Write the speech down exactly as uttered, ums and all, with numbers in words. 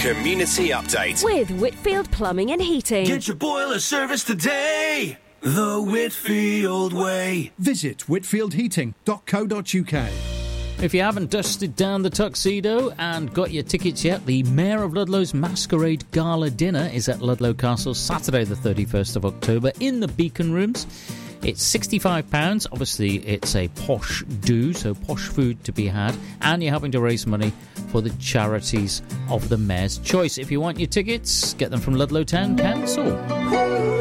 Community Update with Whitfield Plumbing and Heating. Get your boiler service today, the Whitfield way. Visit whitfield heating dot co dot uk. If you haven't dusted down the tuxedo and got your tickets yet, the Mayor of Ludlow's Masquerade Gala Dinner is at Ludlow Castle Saturday the thirty-first of October in the Beacon Rooms. It's sixty-five pounds. Obviously, it's a posh do, so posh food to be had. And you're helping to raise money for the charities of the Mayor's Choice. If you want your tickets, get them from Ludlow Town Council.